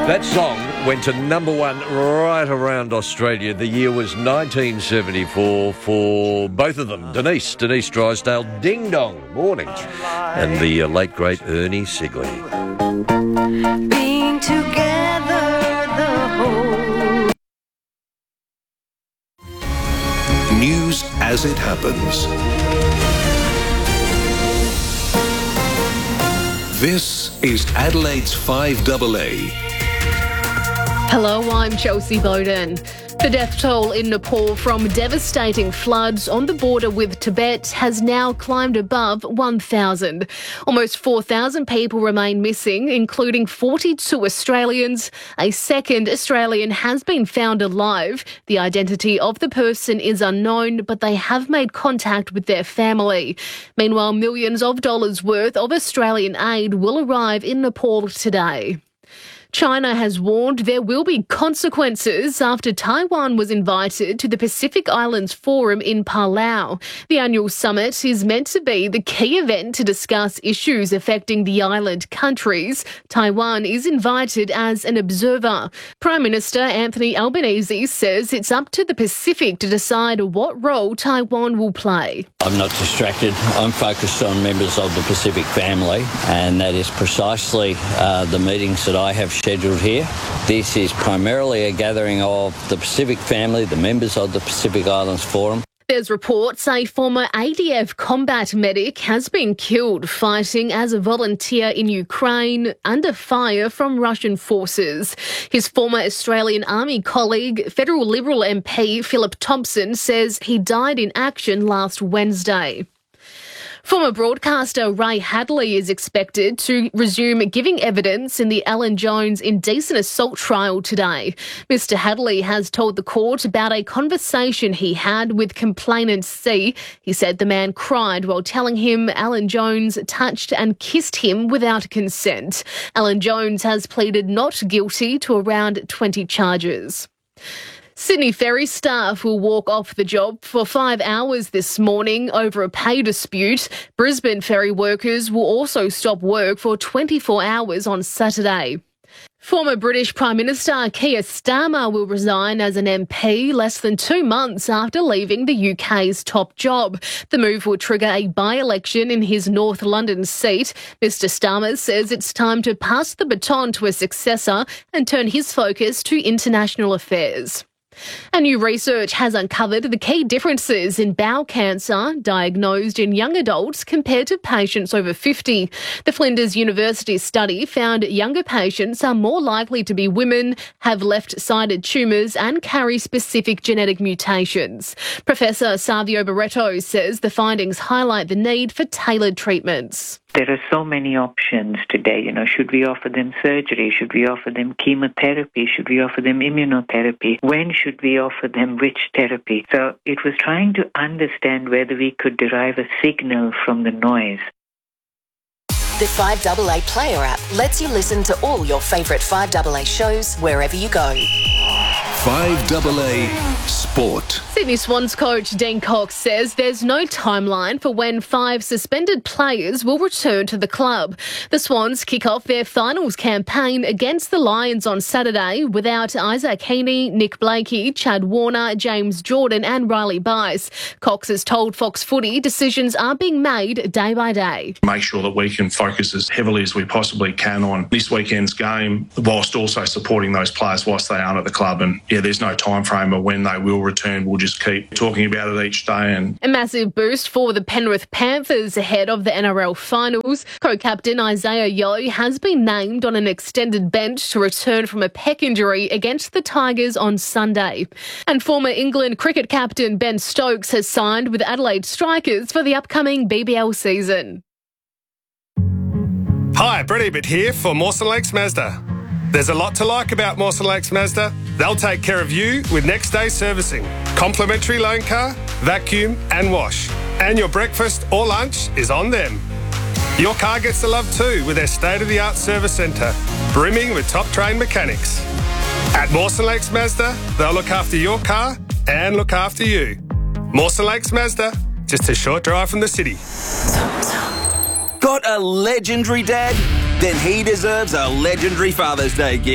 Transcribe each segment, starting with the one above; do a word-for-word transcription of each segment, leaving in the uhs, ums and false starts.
That song went to number one right around Australia. The year was nineteen seventy-four for both of them. Denise, Denise Drysdale, Ding Dong, morning. And the uh, late, great Ernie Sigley. Being together the whole. News as it happens. This is Adelaide's five double A. Hello, I'm Chelsea Bowden. The death toll in Nepal from devastating floods on the border with Tibet has now climbed above one thousand. Almost four thousand people remain missing, including forty-two Australians. A second Australian has been found alive. The identity of the person is unknown, but they have made contact with their family. Meanwhile, millions of dollars worth of Australian aid will arrive in Nepal today. China has warned there will be consequences after Taiwan was invited to the Pacific Islands Forum in Palau. The annual summit is meant to be the key event to discuss issues affecting the island countries. Taiwan is invited as an observer. Prime Minister Anthony Albanese says it's up to the Pacific to decide what role Taiwan will play. I'm not distracted. I'm focused on members of the Pacific family, and that is precisely uh, the meetings that I have scheduled here. This is primarily a gathering of the Pacific family, the members of the Pacific Islands Forum. There's reports a former A D F combat medic has been killed fighting as a volunteer in Ukraine under fire from Russian forces. His former Australian Army colleague, federal Liberal M P Philip Thompson, says he died in action last Wednesday. Former broadcaster Ray Hadley is expected to resume giving evidence in the Alan Jones indecent assault trial today. Mister Hadley has told the court about a conversation he had with complainant C. He said the man cried while telling him Alan Jones touched and kissed him without consent. Alan Jones has pleaded not guilty to around twenty charges. Sydney Ferry staff will walk off the job for five hours this morning over a pay dispute. Brisbane ferry workers will also stop work for twenty-four hours on Saturday. Former British Prime Minister Keir Starmer will resign as an M P less than two months after leaving the U K's top job. The move will trigger a by-election in his North London seat. Mister Starmer says it's time to pass the baton to a successor and turn his focus to international affairs. And new research has uncovered the key differences in bowel cancer diagnosed in young adults compared to patients over fifty. The Flinders University study found younger patients are more likely to be women, have left-sided tumours and carry specific genetic mutations. Professor Savio Barreto says the findings highlight the need for tailored treatments. There are so many options today. You know, should we offer them surgery? Should we offer them chemotherapy? Should we offer them immunotherapy? When should we offer them which therapy? So it was trying to understand whether we could derive a signal from the noise. The five double A Player app lets you listen to all your favourite five double A shows wherever you go. five double A Sport. Sydney Swans coach Dean Cox says there's no timeline for when five suspended players will return to the club. The Swans kick off their finals campaign against the Lions on Saturday without Isaac Heaney, Nick Blakey, Chad Warner, James Jordan and Riley Bice. Cox has told Fox Footy decisions are being made day by day. Make sure that we can focus as heavily as we possibly can on this weekend's game, whilst also supporting those players whilst they aren't at the club. And yeah, there's no time frame of when they will return. We'll just keep talking about it each day. And a massive boost for the Penrith Panthers ahead of the N R L finals. Co-captain Isaiah Yeo has been named on an extended bench to return from a pec injury against the Tigers on Sunday. And former England cricket captain Ben Stokes has signed with Adelaide Strikers for the upcoming B B L season. Hi, Brett Ebert here for Mawson Lakes Mazda. There's a lot to like about Mawson Lakes Mazda. They'll take care of you with next day servicing, complimentary loan car, vacuum and wash. And your breakfast or lunch is on them. Your car gets the love too with their state-of-the-art service centre, brimming with top-trained mechanics. At Mawson Lakes Mazda, they'll look after your car and look after you. Mawson Lakes Mazda, just a short drive from the city. Got a legendary dad? Then he deserves a legendary Father's Day gift.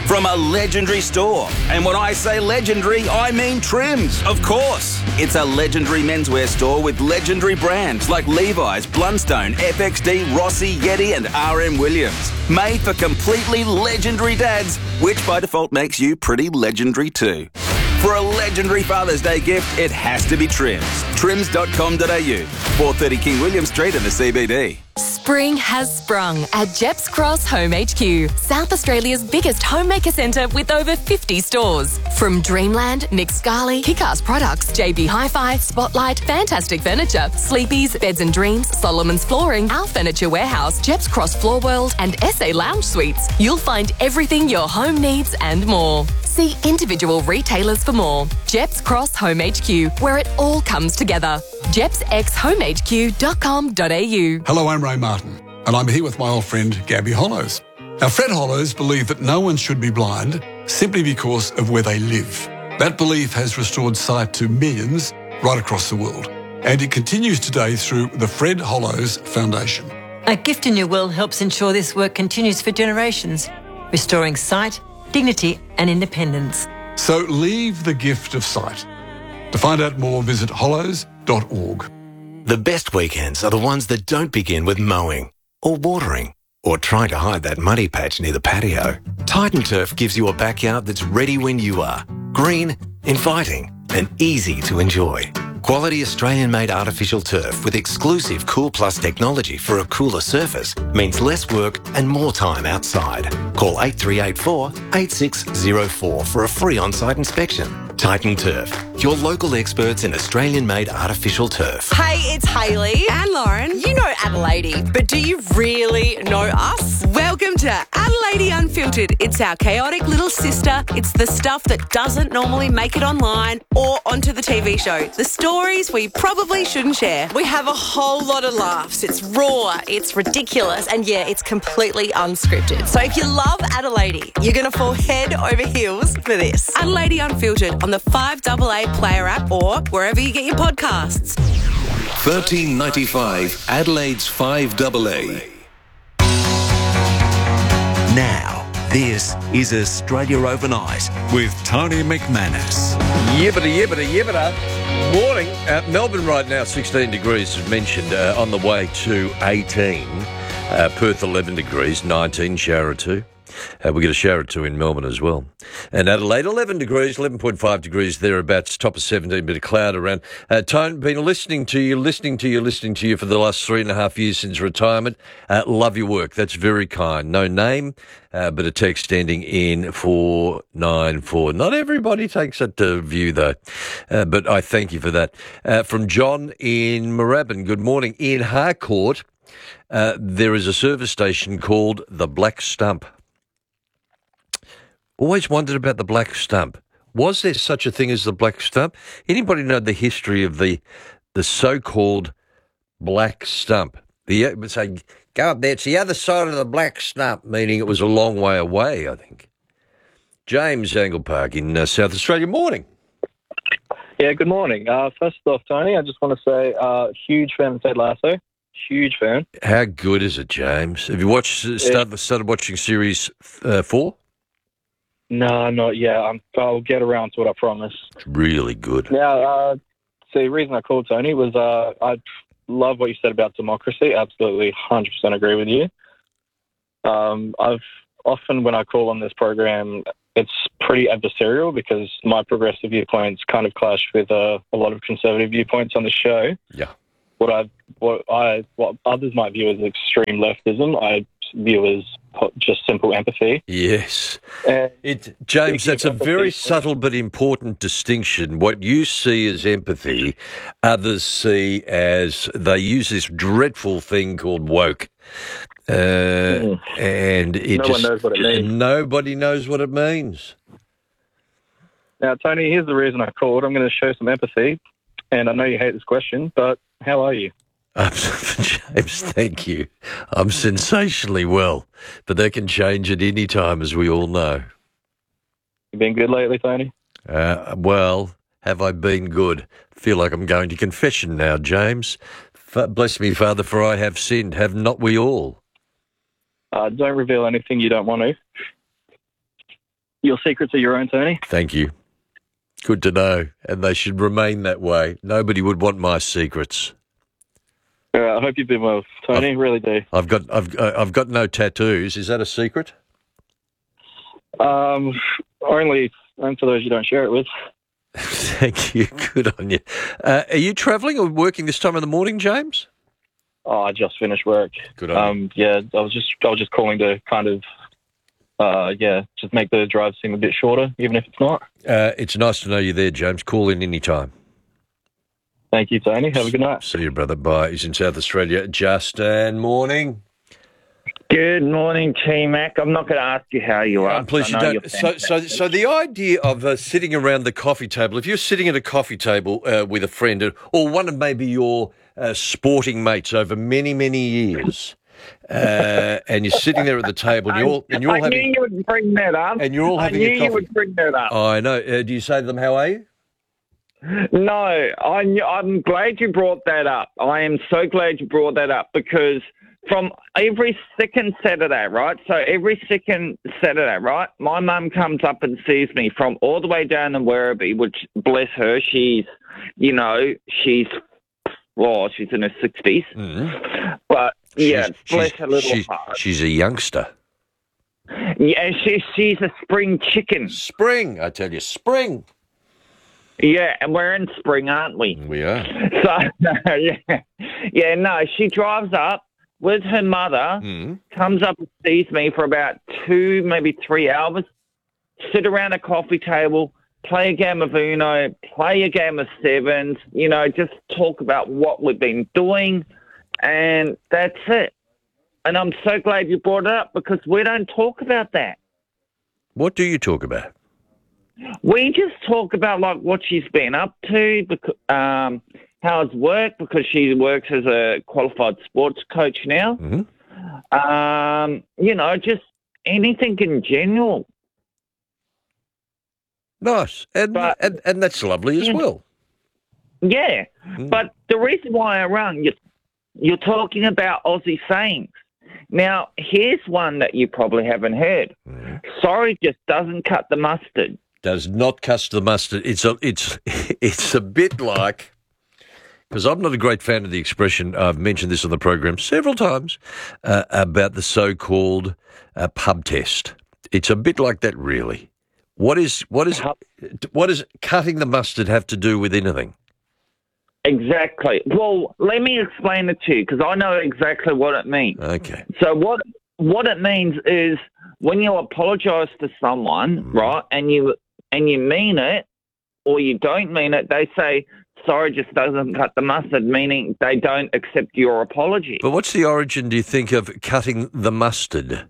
from a legendary store. And when I say legendary, I mean Trims, of course. It's a legendary menswear store with legendary brands like Levi's, Blundstone, F X D, Rossi, Yeti and R M Williams. Made for completely legendary dads, which by default makes you pretty legendary too. For a legendary Father's Day gift, it has to be Trims. trims dot com dot a u, four thirty King William Street in the C B D. Spring has sprung at Jeps Cross Home H Q, South Australia's biggest homemaker centre with over fifty stores. From Dreamland, Nick Scali, Kick-Ass Products, J B Hi-Fi, Spotlight, Fantastic Furniture, Sleepy's, Beds and Dreams, Solomon's Flooring, Our Furniture Warehouse, Jeps Cross Floor World and S A Lounge Suites, you'll find everything your home needs and more. See individual retailers for more. Jeps Cross Home H Q, where it all comes together. jeps x home h q dot com dot a u. Hello, I'm Ray Martin, and I'm here with my old friend Gabby Hollows. Now, Fred Hollows believed that no one should be blind simply because of where they live. That belief has restored sight to millions right across the world, and it continues today through the Fred Hollows Foundation. A gift in your will helps ensure this work continues for generations, restoring sight, dignity and independence. So leave the gift of sight. To find out more, visit hollows dot org. The best weekends are the ones that don't begin with mowing or watering or trying to hide that muddy patch near the patio. Titan Turf gives you a backyard that's ready when you are. Green, inviting and easy to enjoy. Quality Australian-made artificial turf with exclusive Cool Plus technology for a cooler surface means less work and more time outside. Call eight three eight four, eight six zero four for a free on-site inspection. Titan Turf, your local experts in Australian-made artificial turf. Hey, it's Hayley and Lauren. You know Adelaide, but do you really know us? Welcome to Adelaide Unfiltered. It's our chaotic little sister. It's the stuff that doesn't normally make it online or onto the T V show. The stories we probably shouldn't share. We have a whole lot of laughs. It's raw, it's ridiculous, and yeah, it's completely unscripted. So if you love Adelaide, you're going to fall head over heels for this. Adelaide Unfiltered on the five A A Player app or wherever you get your podcasts. thirteen ninety-five Adelaide's five A A. Now, this is Australia Overnight with Tony McManus. Yibbida, yibbida, yibbida. Morning. Uh, Melbourne right now, sixteen degrees, as mentioned, uh, on the way to eighteen. Uh, Perth, eleven degrees, nineteen, shower or two. Uh, we get a shower or two in Melbourne as well. And Adelaide, eleven degrees, eleven point five degrees thereabouts, top of seventeen, bit of cloud around. Uh, Tone, been listening to you, listening to you, listening to you for the last three and a half years since retirement. Uh, love your work. That's very kind. No name, uh, but a text standing in four nine four. Not everybody takes that to view, though, uh, but I thank you for that. Uh, from John in Moorabbin, good morning. In Harcourt, uh, there is a service station called the Black Stump. Always wondered about the Black Stump. Was there such a thing as the Black Stump? Anybody know the history of the the so-called Black Stump? The would say, go up there, it's the other side of the Black Stump, meaning it was a long way away, I think. James Angle Park in uh, South Australia. Morning. Yeah, good morning. Uh, first off, Tony, I just want to say, uh, huge fan of Ted Lasso. Huge fan. How good is it, James? Have you watched started, started watching series uh, four? No, not yet. I'm, I'll get around to it, I promise. It's really good. Now, uh, see, the reason I called Tony was uh, I love what you said about democracy. Absolutely, one hundred percent agree with you. Um, I've often, when I call on this program, it's pretty adversarial because my progressive viewpoints kind of clash with uh, a lot of conservative viewpoints on the show. Yeah. What I, what I, what others might view as extreme leftism, I view as just simple empathy. Yes. Uh, it, James, that's a very subtle but important distinction. What you see as empathy, others see as, they use this dreadful thing called woke. Uh, mm. And it no just, one knows what it means. Nobody knows what it means. Now, Tony, here's the reason I called. I'm going to show some empathy. And I know you hate this question, but how are you? Um, James, thank you. I'm sensationally well, but that can change at any time, as we all know. You been good lately, Tony? Uh, well, have I been good? Feel like I'm going to confession now, James. F- bless me, Father, for I have sinned. Have not we all? Uh, don't reveal anything you don't want to. your secrets are your own, Tony. Thank you. Good to know, and they should remain that way. Nobody would want my secrets. Uh, I hope you've been well, Tony. I've, really do. I've got I've uh, I've got no tattoos. Is that a secret? Um, only, only for those you don't share it with. Thank you. Good on you. Uh, are you travelling or working this time of the morning, James? Oh, I just finished work. Good on um, you. Yeah, I was just I was just calling to kind of, uh, yeah, just make the drive seem a bit shorter, even if it's not. Uh, it's nice to know you're there, James. Call in any time. Thank you, Tony. Have a good night. See you, brother. Bye. He's in South Australia. Justin, morning. Good morning, T-Mac. I'm not going to ask you how you are. I'm pleased you I know don't. you're So, so, so the idea of uh, sitting around the coffee table, if you're sitting at a coffee table uh, with a friend or, or one of maybe your uh, sporting mates over many, many years, uh, and you're sitting there at the table and you're all, and you're all I having... knew you would bring that up. And you're all having I a knew coffee. you would bring that up. I know. Uh, do you say to them, how are you? No, I, knew- I'm glad you brought that up. I am so glad you brought that up because from every second Saturday, right? So every second Saturday, right? My mum comes up and sees me from all the way down in Werribee, which, bless her, she's, you know, she's, well, she's in her sixties. Mm. But, yeah, She's- bless she's- her little she's, heart. She's a youngster. Yeah, she, she's a spring chicken. Spring, I tell you, spring. Yeah, and we're in spring, aren't we? We are. So, yeah, yeah, no, she drives up with her mother, Mm. comes up and sees me for about two, maybe three hours, sit around a coffee table, play a game of Uno, play a game of sevens, you know, just talk about what we've been doing, and that's it. And I'm so glad you brought it up because we don't talk about that. What do you talk about? We just talk about like what she's been up to, because, um, how's work, because she works as a qualified sports coach now. Mm-hmm. Um, you know, just anything in general. Nice, and But- and, and that's lovely as Yeah. well. Yeah, Mm. but the reason why I rang you, you're talking about Aussie sayings. Now, here's one that you probably haven't heard. Mm. Sorry just doesn't cut the mustard. Does not cast the mustard. It's a it's it's a bit like, because I'm not a great fan of the expression. I've mentioned this on the program several times uh, about the so-called uh, pub test. It's a bit like that, really. What is what is what does cutting the mustard have to do with anything? Exactly. Well, let me explain it to you because I know exactly what it means. Okay. So what what it means is when you apologise to someone, Mm. right, and you and you mean it or you don't mean it, they say sorry just doesn't cut the mustard, meaning they don't accept your apology. But what's the origin, do you think, of cutting the mustard?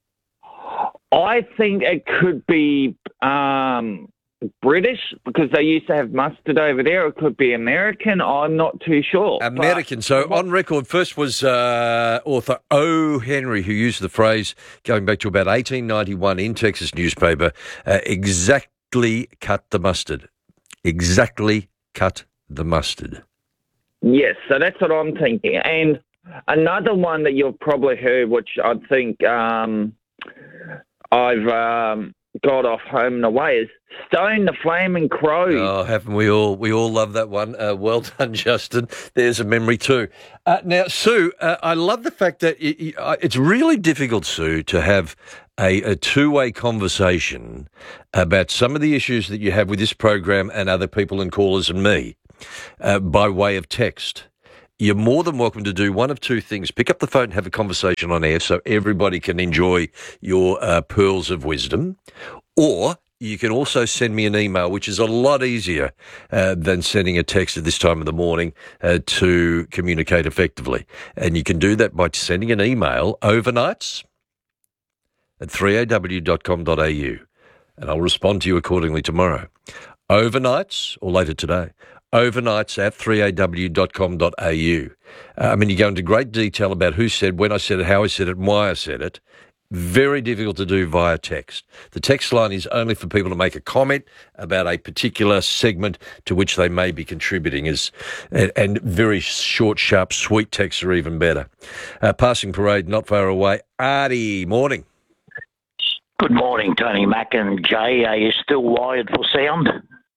I think it could be um, British because they used to have mustard over there. It could be American. I'm not too sure. But- American. So on record, first was uh, author O. Henry, who used the phrase going back to about eighteen ninety-one in Texas newspaper, uh, exactly cut the mustard. Exactly cut the mustard. Yes, so that's what I'm thinking. And another one that you've probably heard, which I think um, I've um, got off home and away, is Stone the Flaming Crow. Oh, haven't we all? We all love that one. Uh, well done, Justin. There's a memory too. Uh, now, Sue, uh, I love the fact that it, it, uh, it's really difficult, Sue, to have a, a two-way conversation about some of the issues that you have with this program and other people and callers and me uh, by way of text. You're more than welcome to do one of two things. Pick up the phone and have a conversation on air so everybody can enjoy your uh, pearls of wisdom. Or you can also send me an email, which is a lot easier uh, than sending a text at this time of the morning uh, to communicate effectively. And you can do that by sending an email overnights at three a w dot com dot a u. And I'll respond to you accordingly tomorrow. Overnights, or later today, overnights at three a w dot com dot a u. Uh, I mean, you go into great detail about who said, when I said it, how I said it, and why I said it. Very difficult to do via text. The text line is only for people to make a comment about a particular segment to which they may be contributing, as, and, and very short, sharp, sweet texts are even better. Uh, passing parade not far away. Artie, morning. Good morning, Tony Mack and Jay. Are you still wired for sound?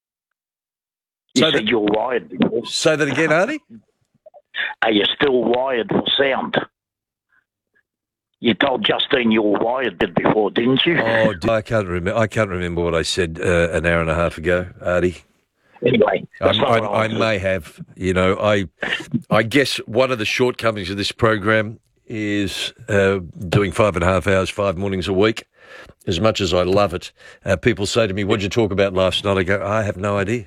You so said that, you're wired before. Say that again, Artie? Are you still wired for sound? You told Justine you were wired before, didn't you? Oh, I can't remember. I can't remember what I said uh, an hour and a half ago, Artie. Anyway, that's I, not I, what I I may have. You know, I, I guess one of the shortcomings of this program is uh, doing five and a half hours, five mornings a week. As much as I love it, uh, people say to me, "What did you talk about last night?" I go, "I have no idea."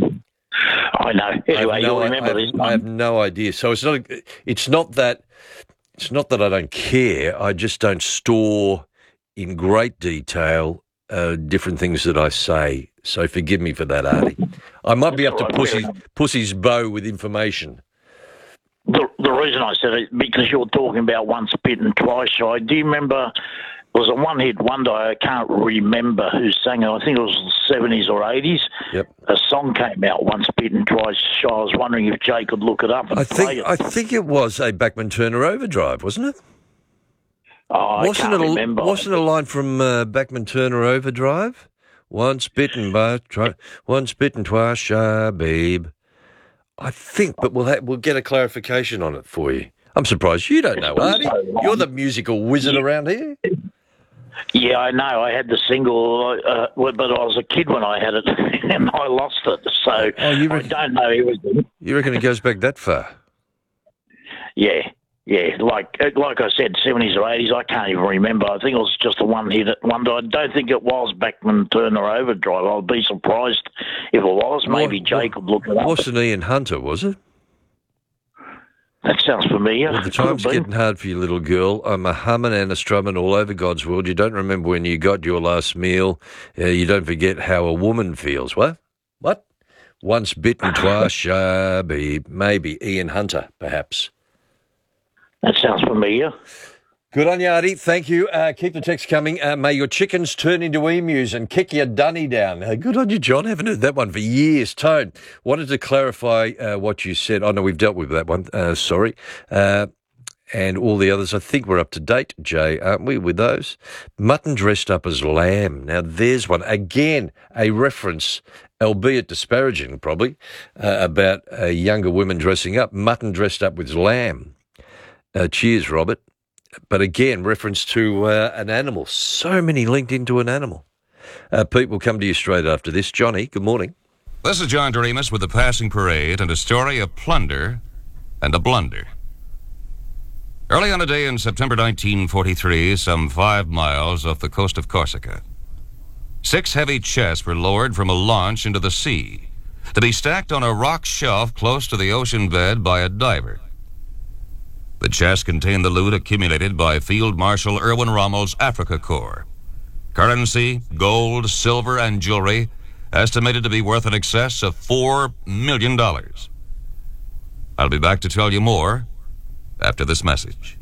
I know. Anyway, I you'll no, remember I have, this one. I have no idea. So it's not. It's not that. It's not that I don't care. I just don't store in great detail uh, different things that I say. So forgive me for that, Artie. I might be up to pussy, pussy's bow with information. The, the reason I said it, because you're talking about once bitten, twice shy. Do you remember, it was a one-hit wonder, I can't remember who sang it, I think it was the seventies or eighties. Yep. A song came out, Once Bitten, Twice Shy. I was wondering if Jay could look it up and I play think it. I think it was a Bachman Turner Overdrive, wasn't it? Oh, I wasn't can't it a, remember. Wasn't it a line from uh, Bachman Turner Overdrive? Once bitten by, twi- once bitten, twice shy, babe. I think, but we'll ha- we'll get a clarification on it for you. I'm surprised you don't know, Artie. You're the musical wizard around here. Yeah, I know. I had the single, uh, but I was a kid when I had it, and I lost it. So Oh, you I reckon- don't know everything. You reckon it goes back that far? Yeah, yeah. Like like I said, seventies or eighties. I can't even remember. I think it was just a one hit wonder. I don't think it was Bachman Turner Overdrive. I'll be surprised if it was. Maybe What- Jay could look it up. Wasn't Ian Hunter, was it? That sounds familiar. Well, the Could have time's been. getting hard for you, little girl. I'm a humming and a strumming all over God's world. You don't remember when you got your last meal. Uh, you don't forget how a woman feels. What? What? Once bitten, twice shy, babe. Maybe Ian Hunter, perhaps. That sounds familiar. Good on you, Artie. Thank you. Uh, keep the text coming. Uh, may your chickens turn into emus and kick your dunny down. Uh, good on you, John. Haven't heard that one for years. Tone, wanted to clarify uh, what you said. Oh, no, we've dealt with that one. Uh, sorry. Uh, and all the others, I think we're up to date, Jay, aren't we, with those? Mutton dressed up as lamb. Now, there's one. Again, a reference, albeit disparaging probably, uh, about uh, younger women dressing up. Mutton dressed up with lamb. Uh, cheers, Robert. But again, reference to uh, an animal. So many linked into an animal. Uh, Pete, will come to you straight after this. Johnny, good morning. This is John Doremus with the passing parade and a story of plunder and a blunder. Early on a day in September nineteen forty-three, some five miles off the coast of Corsica, six heavy chests were lowered from a launch into the sea to be stacked on a rock shelf close to the ocean bed by a diver. The chests contained the loot accumulated by Field Marshal Erwin Rommel's Africa Corps. Currency, gold, silver, and jewelry estimated to be worth in excess of four million dollars. I'll be back to tell you more after this message.